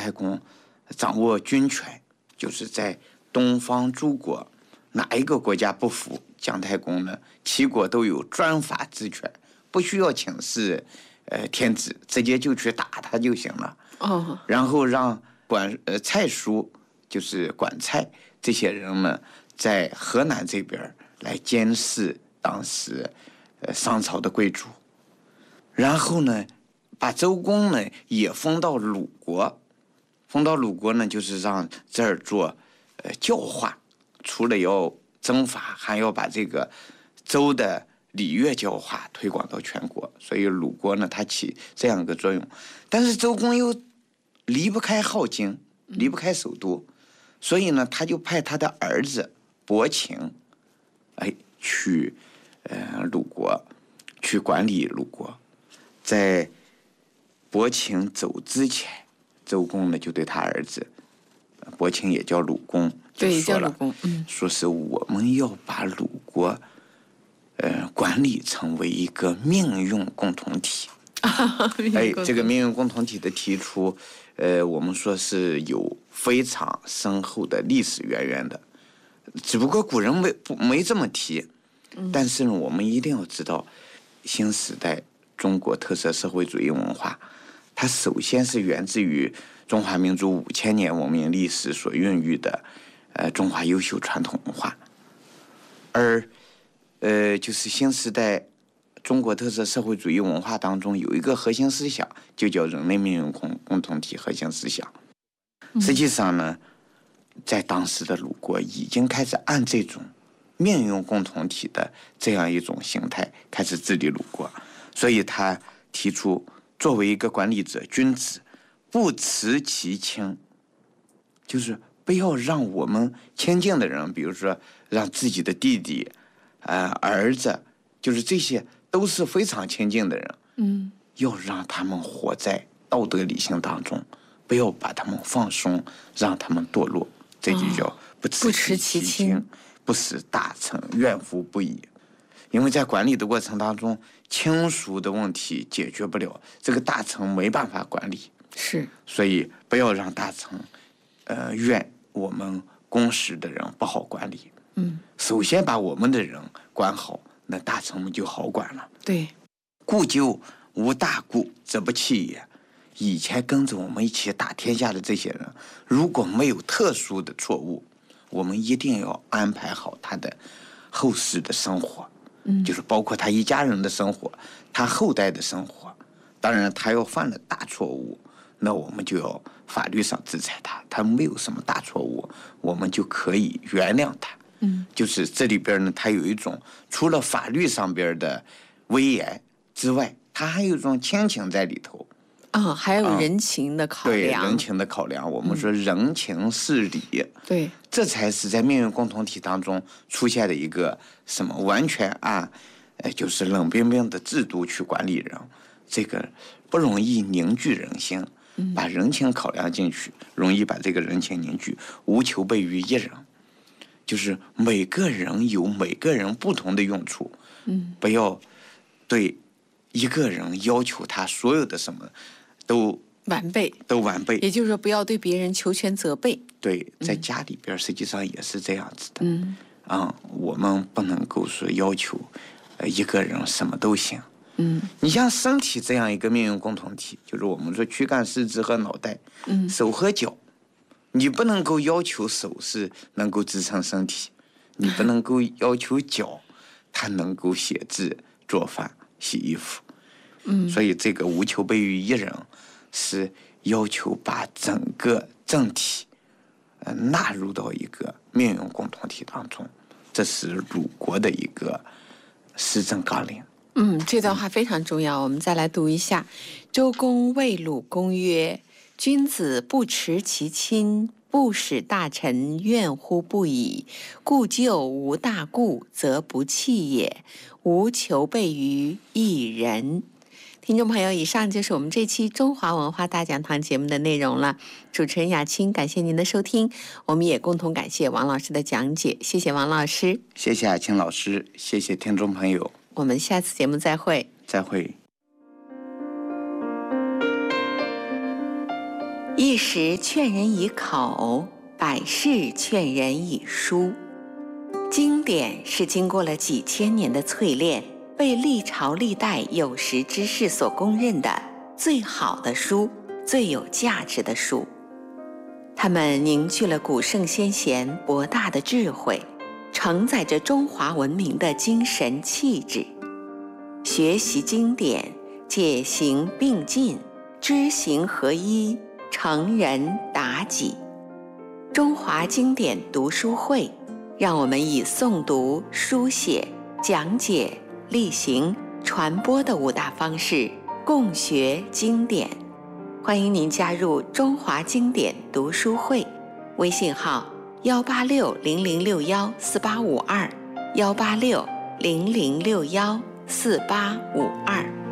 太公掌握军权，就是在东方诸国哪一个国家不服，姜太公呢，齐国都有专法之权，不需要请示天子，直接就去打他就行了。然后让蔡叔，就是管蔡这些人呢，在河南这边来监视当时商朝的贵族。然后呢，把周公呢也封到鲁国，封到鲁国呢，就是让这儿做教化，除了要征伐，还要把这个周的礼乐教化推广到全国。所以鲁国呢，它起这样一个作用。但是周公又离不开镐京，离不开首都，所以呢，他就派他的儿子伯禽，去鲁国，去管理鲁国。在伯禽走之前，周公呢就对他儿子，伯禽也叫鲁公， 对，叫鲁公， 说是我们要把鲁国，管理成为一个命运共同体。这个命运共同体的提出，我们说是有非常深厚的历史渊源的，只不过古人没这么提。但是呢，我们一定要知道，新时代中国特色社会主义文化，它首先是源自于中华民族5000年文明历史所孕育的，中华优秀传统文化。而就是新时代中国特色社会主义文化当中有一个核心思想，就叫人类命运共同体核心思想。实际上呢，在当时的鲁国已经开始按这种命运共同体的这样一种形态开始治理鲁国。所以他提出，作为一个管理者，君子不持其亲，就是不要让我们亲近的人，比如说让自己的弟弟、儿子，就是这些都是非常亲近的人，要让他们活在道德理性当中，不要把他们放松，让他们堕落。这就叫不持其亲，不使大臣怨夫不已。因为在管理的过程当中，亲属的问题解决不了，这个大臣没办法管理， 是， 所以不要让大臣怨我们公使的人不好管理。首先把我们的人管好，那大臣们就好管了。 对， 故就无大故，则不弃也。以前跟着我们一起打天下的这些人，如果没有特殊的错误，我们一定要安排好他的后世的生活，就是包括他一家人的生活，他后代的生活。当然他要犯了大错误，那我们就要法律上制裁他。他没有什么大错误，我们就可以原谅他。就是这里边呢，它有一种除了法律上边的威严之外，它还有一种亲情在里头。 还有人情的考量。 对，人情的考量，我们说人情是理。 对， 这才是在命运共同体当中出现的一个什么完全按就是冷冰冰的制度去管理人，这个不容易凝聚人心。把人情考量进去，容易把这个人情凝聚。无求备于一人，就是每个人有每个人不同的用处。不要对一个人要求他所有的什么都完备，也就是说，不要对别人求全责备。 对，在家里边实际上也是这样子的。我们不能够说要求一个人什么都行。你像身体这样一个命运共同体，就是我们说躯干、四肢和脑袋，手和脚，你不能够要求手是能够支撑身体，你不能够要求脚它能够写字、做饭、洗衣服。所以这个无求备于一人，是要求把整个政体纳入到一个命运共同体当中，这是鲁国的一个施政纲领。 这段话非常重要，我们再来读一下。周公谓鲁公曰：君子不持其亲，不使大臣怨乎不已。故就无大故，则不弃也。无求备于一人。听众朋友，以上就是我们这期中华文化大讲堂节目的内容了。主持人雅青，感谢您的收听，我们也共同感谢王老师的讲解，谢谢王老师。 谢谢雅青老师，谢谢听众朋友， 我们下次节目再会。 再会。 一时劝人以口，百世劝人以书。经典是经过了几千年的淬炼，被历朝历代有识之士所公认的最好的书，最有价值的书。它们凝聚了古圣先贤博大的智慧，承载着中华文明的精神气质。学习经典，解行并进，知行合一，成人达己。中华经典读书会，让我们以诵读、书写、讲解、例行、传播的5大方式共学经典。欢迎您加入中华经典读书会，微信号18600614852，18600614852。